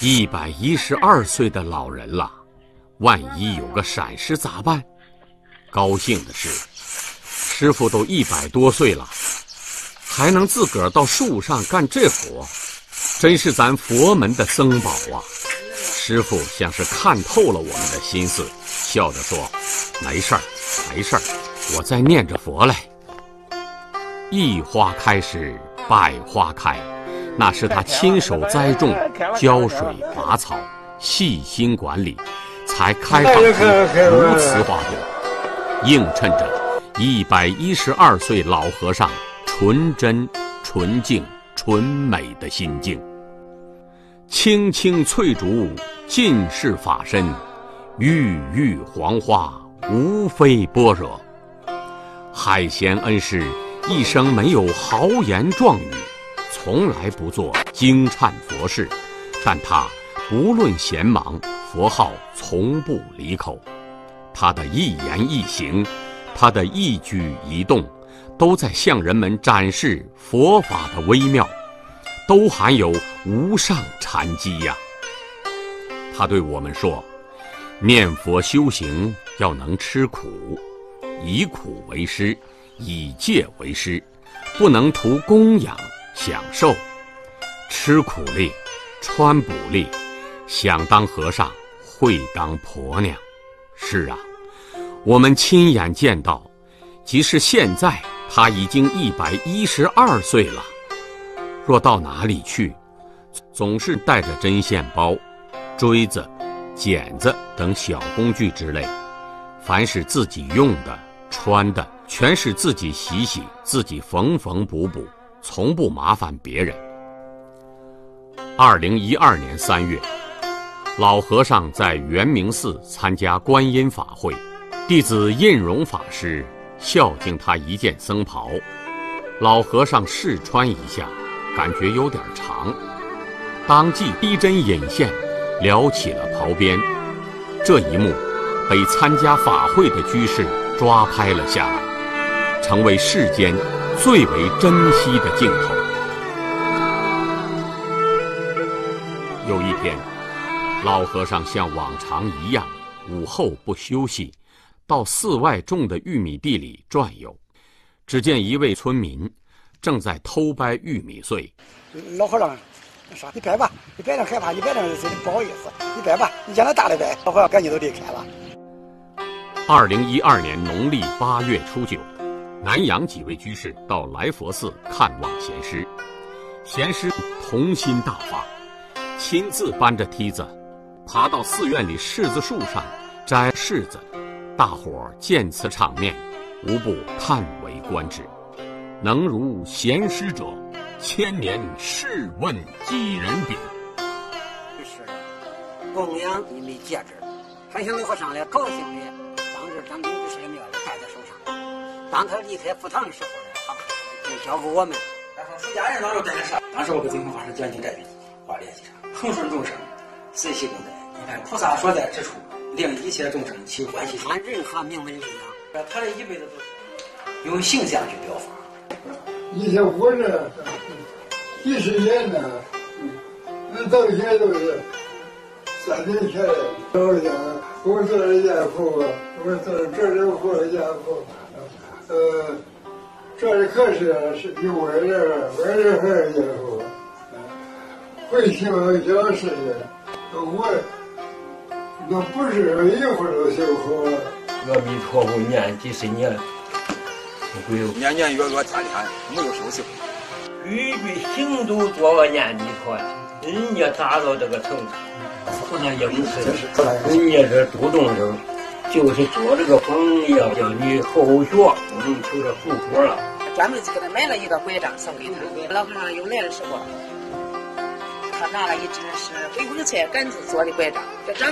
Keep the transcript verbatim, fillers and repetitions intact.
一百一十二岁的老人了，万一有个闪失咋办？高兴的是，师傅都一百多岁了，还能自个儿到树上干这活，真是咱佛门的僧宝啊！师傅像是看透了我们的心思，笑着说：“没事儿，没事儿，我在念着佛嘞。”一花开时，百花开，那是他亲手栽种、浇水、拔草、细心管理，才开放出如此花朵，映衬着一百一十二岁老和尚纯真、纯净、纯美的心境。青青翠竹尽是法身，郁郁黄花无非般若。海贤恩师一生没有豪言壮语，从来不做惊颤佛事，但他不论闲忙，佛号从不离口。他的一言一行，他的一举一动，都在向人们展示佛法的微妙，都含有无上禅机呀。他对我们说，念佛修行要能吃苦，以苦为师，以戒为师，不能图供养享受，吃苦力，穿补力，想当和尚会当婆娘。是啊，我们亲眼见到，即使现在他已经一百一十二岁了，若到哪里去，总是带着针线包、锥子、剪子等小工具之类，凡是自己用的、穿的，全是自己洗洗，自己缝缝补补，从不麻烦别人。二零一二年三月，老和尚在圆明寺参加观音法会，弟子印荣法师孝敬他一件僧袍，老和尚试穿一下，感觉有点长，当即逼针引线，撩起了袍边。这一幕被参加法会的居士抓拍了下来，成为世间最为珍惜的镜头。有一天，老和尚像往常一样，午后不休息，到寺外种的玉米地里转悠。只见一位村民正在偷掰玉米穗。 老和尚说：“你掰吧，你掰点害怕，你掰点不好意思，你掰吧，你将来大的掰。”老和尚赶紧都离开了。 二零一二年农历八月初九，南阳几位居士到来佛寺看望贤师，贤师童心大发，亲自搬着梯子爬到寺院里柿子树上摘柿子。大伙儿见此场面，无不叹为观止。能如贤师者，千年试问几人比？ 是供养你的戒指，还想老和尚来高兴的，当时张炳居士的庙也戴在手上。当他离开佛堂的时候呢，他就交给我们。 然后出家人当时戴上，当时我给净空法师讲经这笔画联系上，恒顺众生，随喜共在。你看菩萨所在之处，令一切众生起欢喜心。 按任何名门力量， 他这一辈子都是用形象去表法。 以前活着几十年呢，那到现在都是三年前的。我讲，我做了家父，我做了这人活家父，呃，这里可是是有外人，外人还是家父，会修小事的，我那不是一会儿都修好了。 阿弥陀佛念几十年。 年年月月天天没有休息。 句句行都做个念弥陀，人家达到这个程度，不能应试。人家这度众生，就是做这个榜样，叫你后学，不能求这福果了。 专门给他买了一个拐杖送给他。老和尚又来的时候，他拿了一只是回风菜杆子做的拐杖，这掌